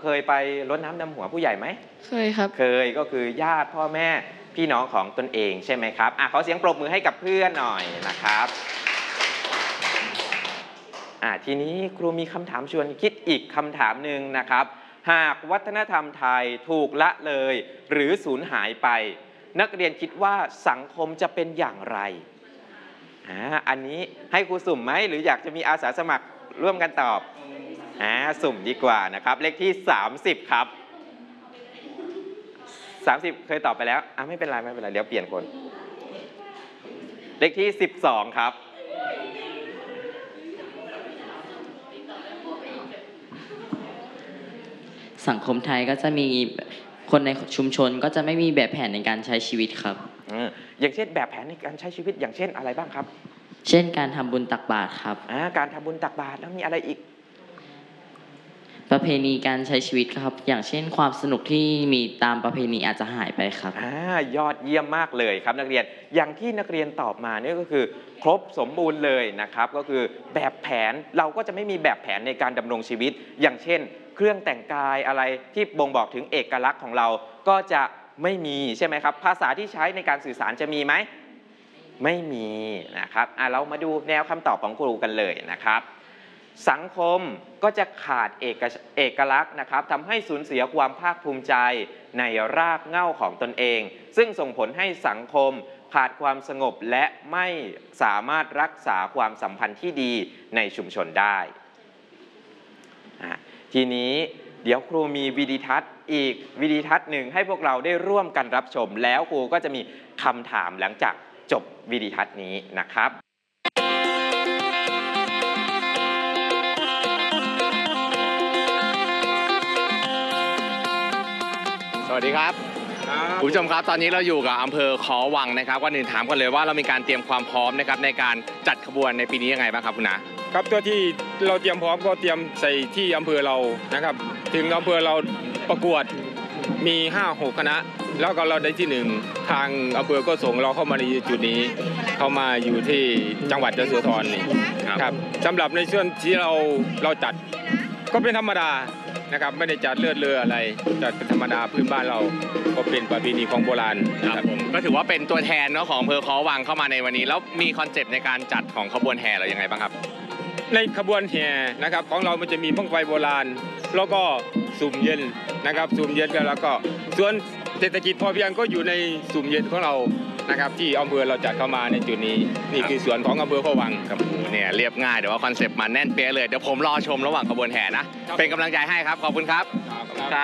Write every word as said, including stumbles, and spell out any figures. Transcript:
เคยไปรดน้ำดำหัวผู้ใหญ่ไหมเคยครับเคยก็คือญาติพ่อแม่พี่น้องของตนเองใช่ไหมครับอ่ะขอเสียงปรบมือให้กับเพื่อนหน่อยนะครับอ่ะทีนี้ครูมีคำถามชวนคิดอีกคำถามหนึ่งนะครับหากวัฒนธรรมไทยถูกละเลยหรือสูญหายไปนักเรียนคิดว่าสังคมจะเป็นอย่างไรอ่าอันนี้ให้ครูสุ่มไหมหรืออยากจะมีอาสาสมัครร่วมกันตอบอ่าสุ่มดีกว่านะครับเลขที่สามสิบครับสามสิบเคยตอบไปแล้วอ่ะไม่เป็นไรไม่เป็นไรเดี๋ยวเปลี่ยนคนเลขที่สิบสองครับสังคมไทยก็จะมีคนในชุมชนก็จะไม่มีแบบแผนในการใช้ชีวิตครับอย่างเช่นแบบแผนในการใช้ชีวิตอย่างเช่นอะไรบ้างครับเช่นการทำบุญตักบาตรครับการทำบุญตักบาตรแล้วมีอะไรอีกประเพณีการใช้ชีวิตครับอย่างเช่นความสนุกที่มีตามประเพณีอาจจะหายไปครับอ่ายอดเยี่ยมมากเลยครับนักเรียนอย่างที่นักเรียนตอบมาเนี่ยก็คือครบสมบูรณ์เลยนะครับก็คือแบบแผนเราก็จะไม่มีแบบแผนในการดำรงชีวิตอย่างเช่นเครื่องแต่งกายอะไรที่บ่งบอกถึงเอกลักษณ์ของเราก็จะไม่มีใช่ไหมครับภาษาที่ใช้ในการสื่อสารจะมีไหมไม่มีนะครับอ่ะเรามาดูแนวคำตอบของครูกันเลยนะครับสังคมก็จะขาดเอกเอกลักษณ์นะครับทำให้สูญเสียความภาคภูมิใจในรากเหง้าของตนเองซึ่งส่งผลให้สังคมขาดความสงบและไม่สามารถรักษาความสัมพันธ์ที่ดีในชุมชนได้ทีนี้เดี๋ยวครูมีวิดีทัศน์อีกวิดีทัศน์หนึ่งให้พวกเราได้ร่วมกันรับชมแล้วครูก็จะมีคำถามหลังจากจบวิดีทัศน์นี้นะครับสวัสดีครับคุณผู้ชมครับตอนนี้เราอยู่กับอำเภอขอวังนะครับก่อนอื่นถามกันเลยว่าเรามีการเตรียมความพร้อมนะครับในการจัดขบวนในปีนี้ยังไงบ้างครับคุณนะครับตัวที่เราเตรียมพร้อมก็เตรียมใส่ที่อำเภอเรานะครับถึงอำเภอเราประกวดมี ห้าหก คณะแล้วก็เราได้ที่หนึ่งทางอำเภอก็ส่งเราเข้ามาในจุดนี้เข้ามาอยู่ที่จังหวัดยโสธรนี่ครับสำหรับในส่วนที่เราเราจัดก็เป็นธรรมดานะครับไม่ได้จัดเลือดเรืออะไรจัดเป็นธรรมดาพื้นบ้านเราก็เป็นประเพณีของโบราณครับผมก็ถือว่าเป็นตัวแทนเนาะของอำเภอขอวังเข้ามาในวันนี้แล้วมีคอนเซปต์ในการจัดของขบวนแห่เรายังไงบ้างครับในขบวนแห่นะครับของเรามันจะมีบั้งไฟโบราณแล้วก็สุ่มเย็นนะครับสุ่มเย็นแล้วก็ส่วนเศรษฐกิจพอเพียงก็อยู่ในสุ่มเย็นของเรานะครับที่อำเภอเราจัดเข้ามาในจุดนี้นี่คือส่วนของอำเภอขอวังครับเนี่ยเรียบง่ายแต่ว่าคอนเซปต์มาแน่นเปี้ยเลยเดี๋ยวผมรอชมระหว่างขบวนแห่นะเป็นกำลังใจให้ครับขอบคุณครับ